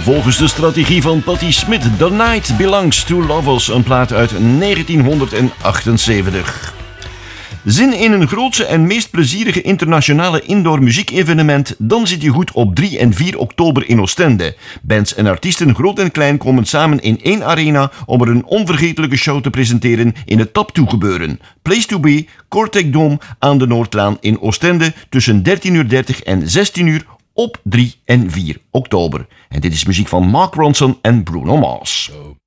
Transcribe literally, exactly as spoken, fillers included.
Volgens de strategie van Patti Smith, The Night Belongs to Lovers, een plaat uit negentienhonderdachtenzeventig. Zin in een grootse en meest plezierige internationale indoor muziekevenement? Dan zit je goed op drie en vier oktober in Oostende. Bands en artiesten groot en klein komen samen in één arena om er een onvergetelijke show te presenteren in het Tap twee gebeuren. Place to be, Cortec Dome aan de Noordlaan in Oostende tussen dertien uur dertig en zestien uur op drie en vier oktober. En dit is muziek van Mark Ronson en Bruno Mars. So.